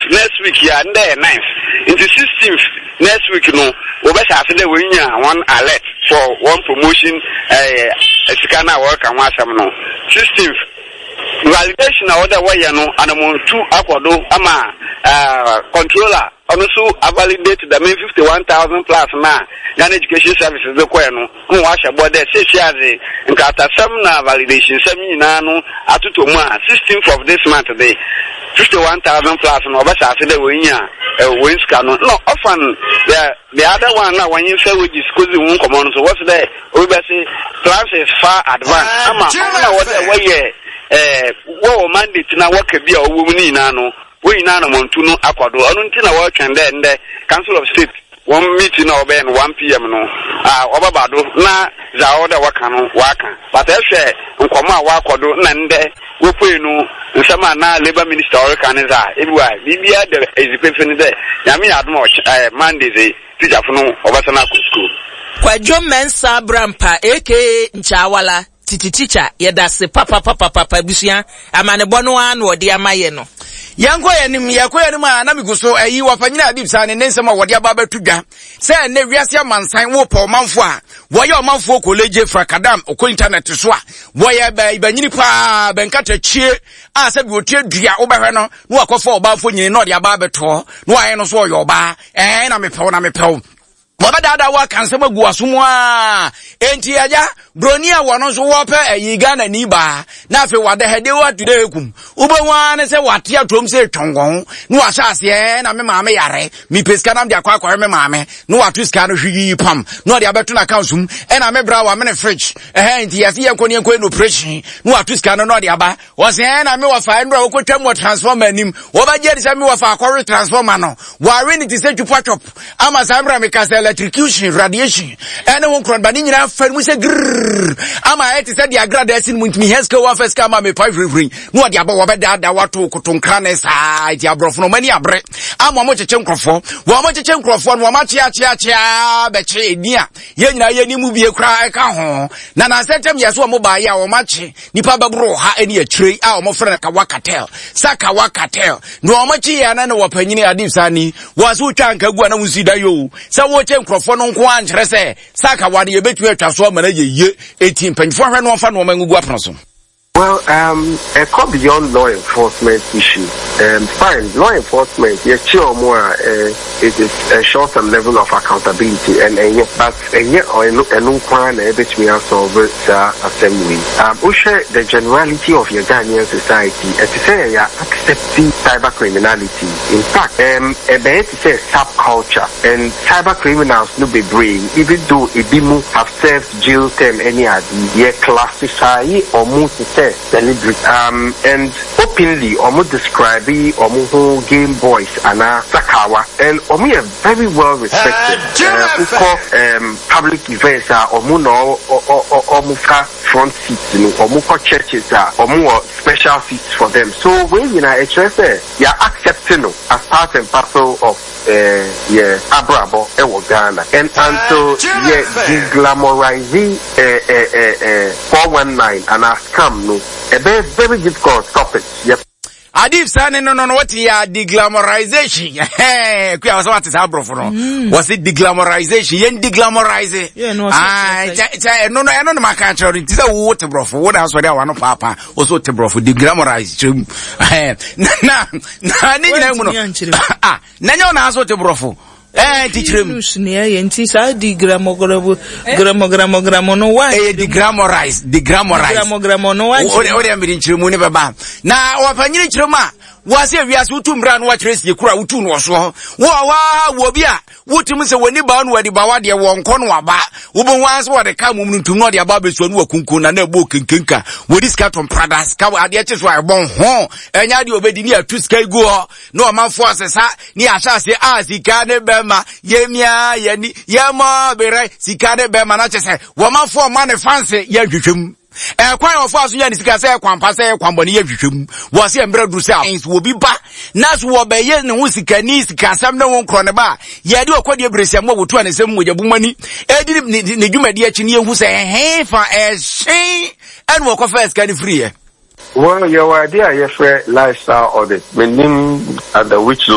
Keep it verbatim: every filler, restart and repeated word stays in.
next week ya and then ninth. Into sixteenth next week no. We better have the winner one alert for one promotion. Uh, scanner work and one some no. sixteenth validation order way no and among two aquado ama uh controller. Also, I validate the main fifty-one thousand plus now. Yan education services the Queno, who wash about the six years and got some validation, some nano, at two months, sixteenth of this month today. fifty-one thousand plus and over Saturday winner, a wins canon. No, often the the other one now when you say which is good, the one common. So what's there? We say plans is far advanced. I'm not what the way, eh, what mandate now what could be a woman in Nano. We nana montuno akwado onunti na work and then the Council of State one meeting over and one P M no ah obabado na za order waka no waka but I say nkoma wakwado na nde we pay no nsema na Labor Minister or kanza everywhere bibia the executive there yami admo eh Monday say teacher for no obasana school Kwadwo Mensa Brampa aka Nchawala titi teacher yedase papa papa papa busia amane bono an wode amaye no yanko yanim yako yanim ana miguso ayi wafanyina adipsa ne nsema wode ababa tudwa se ne wiase amansan wo pa omanfo a woye omanfo college frakadam okọ internet so a woye ba ibanyini pa benkata chie a se bi otie dua wo behwe no no akofo obanfo nyini no de ababa to no aye no so yo ba eh na mepew na mepew Baba dada wa kansema guasumu a enti aja bronia wono so wo pe ayiga na ni ba na afi wade hede wa tude kum ubewa ne se wate atom se twongon no asase e na me maame yare mi peska nam de akwa akwa me maame no watu ska no hwi pam no de abeto na kansum e na me bra wa me ne fridge eh enti yase yankoni yankoni no operation no watu ska no no de aba wo se na me wa fa ndra wo kwetwa mo transformer nim wo ba je se me wa fa akwa transformer no wa re ni ti se twupwa chop ama sambra me kasela electrocution radiation ene won kron ba ni nyina fa mu se grrr ama eti se dia gradation mu ntimi heska wa first kama me five free no dia ba wo be da da wato kotonkra ne sa dia brofo no mani abre ama mo cheche nkrofo wo mo cheche nkrofo no ma chia chia chia be che nia ye nyina ye ni mu bie kra ka ho na na setem yeso mo ba ya wo ma che nipa ba bro ha eni akire a wo frɛ ka wakatel saka wakatel no mo chi ya na ne wo panyini adipsani wo so twa nka gu na musida yo se wo che nkrofo no nko ankyere se saka wade ye betu atwa so ma na ye ye eighteen panfo hwe no fa no ma ngugu apno so. Well, um, it could be beyond law enforcement issue. Um, fine, law enforcement, yes, sure, more, uh, it is a short-term level of accountability, and, and yet, but, and yet, or no, and no crime, which we are solved, uh, assembly. Um, we share the generality of your Ghanaian society, and to say, yeah, accepting cyber criminality. In fact, um, a bit is a subculture, and cyber criminals no be brave, even though it be move have served jail term any idea, yeah, classify or move to say, celebrity um and openly almost describe omo Game Boys and Sakawa and omo are very well respected uh, uh, um public events are omo no omo front seats you know omo churches are omo special seats for them so when you know H S A you are accepting no, as part and parcel of uh yeah abrabo e Ghana and until yeah deglamorizing uh uh uh four one nine and a scam no a very, very difficult topic. Yep. Adif Sane no no no what ya deglamorization. Eh, kuya wasa what is abro for no. Was it deglamorization? Yen deglamorize. Yeah, no. Ah, no no no no maka chori. Tisa wo te bro for. What else we wano papa. Also te bro for deglamorize. Eh, na na na ni nyina mu no. Ah, na nyo na aso te bro for. Eh, teacherem. Nushnia yenti sa di gramo gramo gramo gramo gramo no wa. Eh, di gramorize, di gramorize. Gramo gramo no wa. Ode ode amiri chiremu ne baba. Na wapanyiri chirema. Wase wiase utu mbra no wa tresi kura utu no so. Wo wa wo bia wutum se woni ba no wadi ba wade wo nko no aba. Wo bo wanse wade ka mum ntum no de aba beso no wakunku na na ebo kenkenka. Wo diskaton pradas ka ade che so abon ho. Enya de obedi ni atu sky go no amanfo asesa ni asase azika ne bema yemia yani yama bere sika ne bema na chese wo manfo ma ne fanse ya hwehwem. Eh kwan ofo aso ya ni sika se kwampa se kwambone ya hwehwem wo se embre dru se ens wo bi ba nas wo be ye ne ho sika ni sika sam na won kro ne ba ye de okwade bresiam wo to anesem mogabumani edi ne dwumadi achi ne ehu se he fa e hyen en wo ko first kan free. Well, your idea, yes, lifestyle audit, meaning under which law